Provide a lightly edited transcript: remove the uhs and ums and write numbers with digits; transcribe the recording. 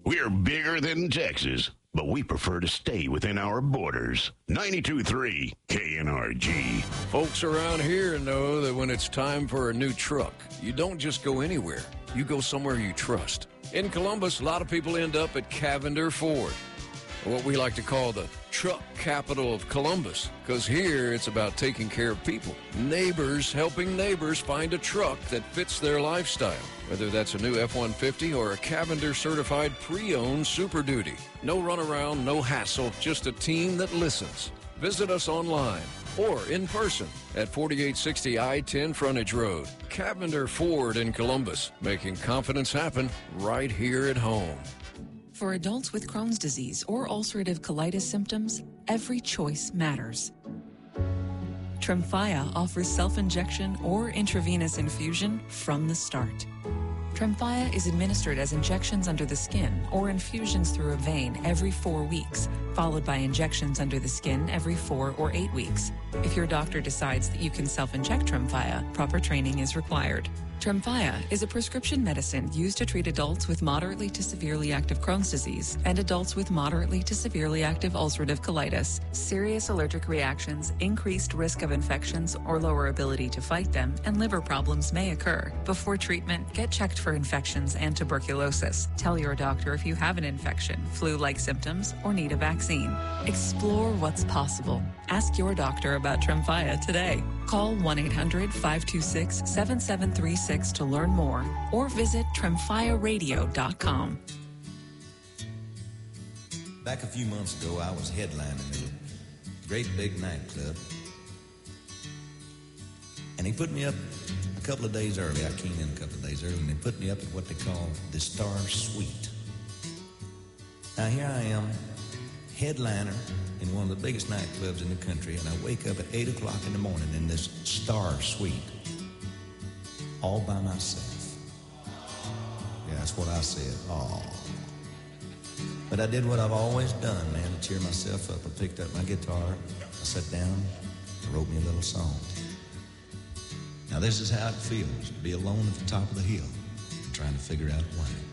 We're bigger than Texas, but we prefer to stay within our borders. 92.3 KNRG. Folks around here know that when it's time for a new truck, you don't just go anywhere. You go somewhere you trust. In Columbus, a lot of people end up at Cavender Ford, what we like to call the truck capital of Columbus, because here it's about taking care of people. Neighbors helping neighbors find a truck that fits their lifestyle, whether that's a new F-150 or a Cavender certified pre-owned Super Duty. No runaround, no hassle, just a team that listens. Visit us online or in person at 4860 I-10 Frontage Road. Cavender Ford in Columbus, making confidence happen right here at home. For adults with Crohn's disease or ulcerative colitis symptoms, every choice matters. Tremfya offers self-injection or intravenous infusion from the start. Tremfya is administered as injections under the skin or infusions through a vein every 4 weeks, followed by injections under the skin every 4 or 8 weeks. If your doctor decides that you can self-inject Tremfya, proper training is required. Tremfya is a prescription medicine used to treat adults with moderately to severely active Crohn's disease and adults with moderately to severely active ulcerative colitis. Serious allergic reactions, increased risk of infections or lower ability to fight them, and liver problems may occur. Before treatment, get checked for infections and tuberculosis. Tell your doctor if you have an infection, flu-like symptoms, or need a vaccine. Explore what's possible. Ask your doctor about Tremfya today. Call 1-800-526-7736 to learn more or visit tremfyaradio.com. Back a few months ago, I was headlining a great big nightclub. And he put me up a couple of days early. I came in a couple of days early, and they put me up at what they call the Star Suite. Now, here I am, headliner in one of the biggest nightclubs in the country, and I wake up at 8 o'clock in the morning in this Star Suite, all by myself. Yeah, that's what I said, aw. But I did what I've always done, man, to cheer myself up. I picked up my guitar, I sat down, I wrote me a little song. Now, this is how it feels to be alone at the top of the hill and trying to figure out why.